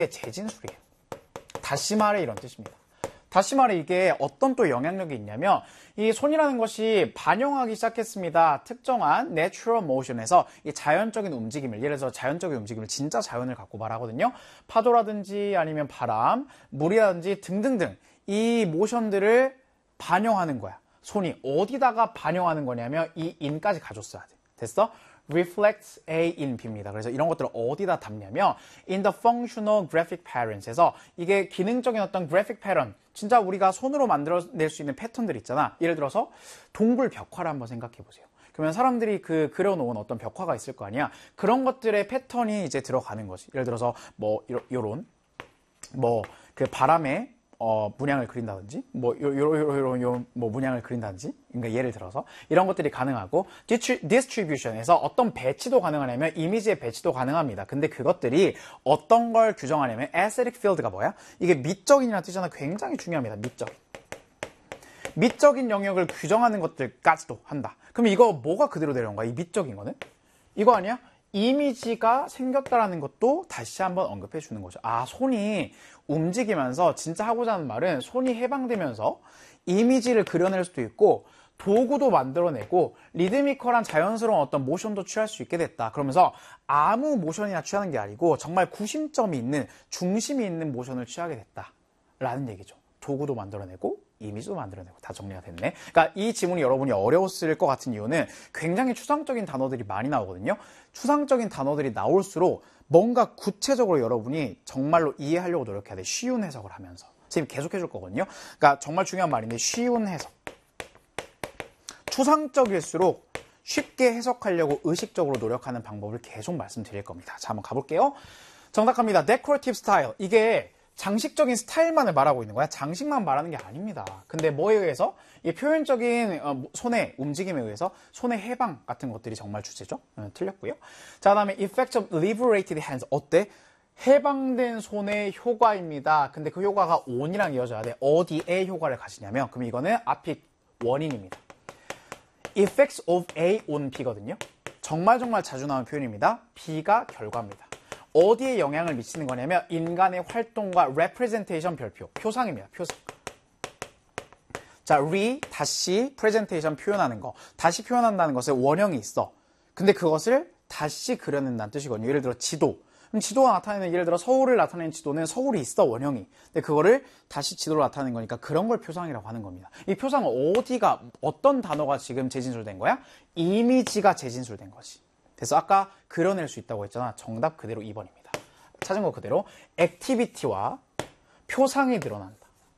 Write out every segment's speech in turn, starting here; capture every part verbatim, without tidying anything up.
재진술이에요. 다시 말해 이런 뜻입니다. 다시 말해 이게 어떤 또 영향력이 있냐면 이 손이라는 것이 반영하기 시작했습니다. 특정한 natural motion에서 이 자연적인 움직임을, 예를 들어서 자연적인 움직임을 진짜 자연을 갖고 말하거든요. 파도라든지 아니면 바람, 물이라든지 등등등 이 모션들을 반영하는 거야. 손이 어디다가 반영하는 거냐면 이 in까지 가줬어야 돼. 됐어? reflects A in B입니다. 그래서 이런 것들을 어디다 담냐면 in the functional graphic patterns에서 이게 기능적인 어떤 graphic pattern, 진짜 우리가 손으로 만들어낼 수 있는 패턴들 있잖아. 예를 들어서 동굴 벽화를 한번 생각해 보세요. 그러면 사람들이 그 그려놓은 어떤 벽화가 있을 거 아니야. 그런 것들의 패턴이 이제 들어가는 거지. 예를 들어서 뭐 요런 뭐 그 바람에 어, 문양을 그린다든지, 뭐, 요, 요, 요, 요, 요, 뭐, 문양을 그린다든지, 그러니까 예를 들어서, 이런 것들이 가능하고, 디스트리뷰션에서 어떤 배치도 가능하냐면, 이미지의 배치도 가능합니다. 근데 그것들이 어떤 걸 규정하냐면, aesthetic field가 뭐야? 이게 미적인이라는 뜻이잖아. 굉장히 중요합니다. 미적인. 미적인 영역을 규정하는 것들까지도 한다. 그럼 이거 뭐가 그대로 내려온 거야? 이 미적인 거는? 이거 아니야? 이미지가 생겼다라는 것도 다시 한번 언급해 주는 거죠. 아, 손이 움직이면서 진짜 하고자 하는 말은 손이 해방되면서 이미지를 그려낼 수도 있고 도구도 만들어내고 리드미컬한 자연스러운 어떤 모션도 취할 수 있게 됐다. 그러면서 아무 모션이나 취하는 게 아니고 정말 구심점이 있는, 중심이 있는 모션을 취하게 됐다라는 얘기죠. 도구도 만들어내고 이미지도 만들어내고 다 정리가 됐네. 그러니까 이 지문이 여러분이 어려웠을 것 같은 이유는 굉장히 추상적인 단어들이 많이 나오거든요. 추상적인 단어들이 나올수록 뭔가 구체적으로 여러분이 정말로 이해하려고 노력해야 돼. 쉬운 해석을 하면서. 선생님 계속 해줄 거거든요. 그러니까 정말 중요한 말인데 쉬운 해석. 추상적일수록 쉽게 해석하려고 의식적으로 노력하는 방법을 계속 말씀드릴 겁니다. 자, 한번 가볼게요. 정답합니다. decorative style. 이게 장식적인 스타일만을 말하고 있는 거야. 장식만 말하는 게 아닙니다. 근데 뭐에 의해서? 이 표현적인 손의 움직임에 의해서 손의 해방 같은 것들이 정말 주제죠. 음, 틀렸고요. 자, 그다음에 effect of liberated hands. 어때? 해방된 손의 효과입니다. 근데 그 효과가 on이랑 이어져야 돼. 어디에 효과를 가지냐면, 그럼 이거는 앞이 원인입니다. effects of A on B거든요. 정말 정말 자주 나오는 표현입니다. B가 결과입니다. 어디에 영향을 미치는 거냐면 인간의 활동과 representation 별표, 표상입니다. 표상. 자, re, 다시, presentation 표현하는 거. 다시 표현한다는 것에 원형이 있어. 근데 그것을 다시 그려낸다는 뜻이거든요. 예를 들어 지도. 그럼 지도가 나타내는, 예를 들어 서울을 나타내는 지도는 서울이 있어, 원형이. 근데 그거를 다시 지도로 나타내는 거니까 그런 걸 표상이라고 하는 겁니다. 이 표상은 어디가, 어떤 단어가 지금 재진술된 거야? 이미지가 재진술된 거지. 그래서 아까 그려낼 수 있다고 했잖아. 정답 그대로 이 번입니다. 찾은 거 그대로 액티비티와 표상이 늘어난다.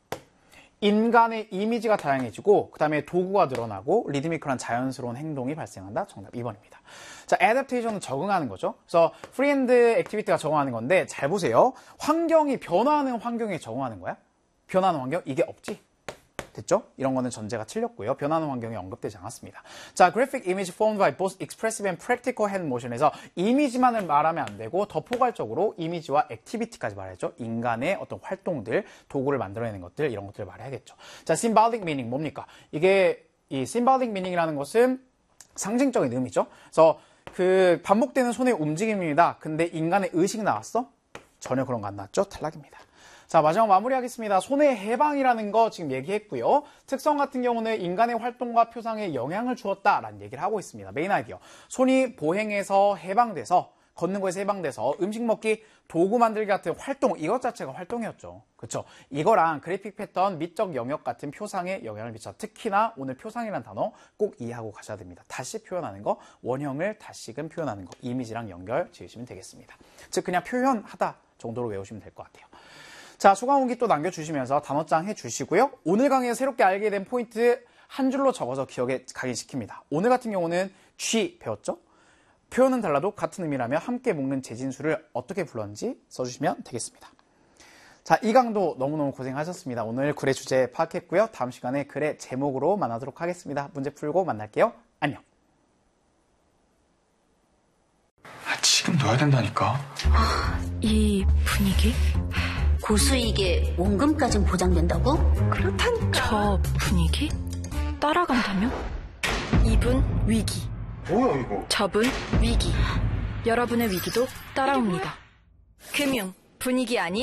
인간의 이미지가 다양해지고 그 다음에 도구가 늘어나고 리드미컬한 자연스러운 행동이 발생한다. 정답 이 번입니다. 자, 애답테이션은 적응하는 거죠. 그래서 프리핸드 액티비티가 적응하는 건데 잘 보세요. 환경이 변화하는 환경에 적응하는 거야. 변화하는 환경? 이게 없지. 됐죠? 이런 거는 전제가 틀렸고요. 변하는 환경이 언급되지 않았습니다. 자, graphic image formed by both expressive and practical hand motion에서 이미지만을 말하면 안 되고 더 포괄적으로 이미지와 액티비티까지 말해야죠. 인간의 어떤 활동들, 도구를 만들어내는 것들, 이런 것들을 말해야겠죠. 자, symbolic meaning 뭡니까? 이게 이 symbolic meaning이라는 것은 상징적인 의미죠. 그래서 그 반복되는 손의 움직임입니다. 근데 인간의 의식 나왔어? 전혀 그런 거 안 나왔죠? 탈락입니다. 자, 마지막 마무리하겠습니다. 손의 해방이라는 거 지금 얘기했고요. 특성 같은 경우는 인간의 활동과 표상에 영향을 주었다라는 얘기를 하고 있습니다. 메인 아이디어. 손이 보행에서 해방돼서, 걷는 거에서 해방돼서 음식 먹기, 도구 만들기 같은 활동, 이것 자체가 활동이었죠. 그렇죠? 이거랑 그래픽 패턴, 미적 영역 같은 표상에 영향을 미쳐. 특히나 오늘 표상이라는 단어 꼭 이해하고 가셔야 됩니다. 다시 표현하는 거, 원형을 다시금 표현하는 거, 이미지랑 연결 지으시면 되겠습니다. 즉 그냥 표현하다 정도로 외우시면 될 것 같아요. 자, 수강 후기 또 남겨주시면서 단어장 해주시고요. 오늘 강의에서 새롭게 알게 된 포인트 한 줄로 적어서 기억에 각인시킵니다. 오늘 같은 경우는 G 배웠죠? 표현은 달라도 같은 의미라며 함께 묶는 재진수를 어떻게 불렀는지 써주시면 되겠습니다. 자, 이 강도 너무너무 고생하셨습니다. 오늘 글의 주제 파악했고요. 다음 시간에 글의 제목으로 만나도록 하겠습니다. 문제 풀고 만날게요. 안녕. 아, 지금 넣어야 된다니까. 아, 이 분위기? 고수익에 원금까진 보장된다고? 그렇다니까. 저 분위기? 따라간다며? 이분 위기. 뭐야 이거? 저분 위기. 여러분의 위기도 따라옵니다. 금융 분위기 아닌